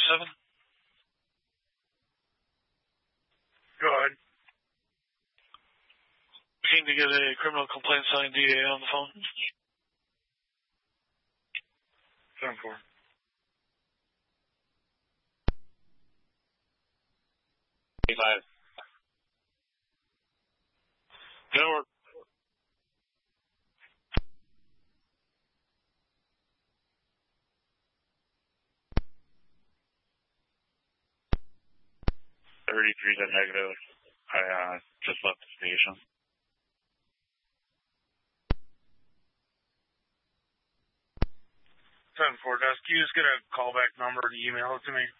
7. Go ahead. Looking to get a criminal complaint signed DA on the phone. 7-4. Five. Network. negative. I just left the station. 7-4, Dust. Can you just get a callback number to email it to me?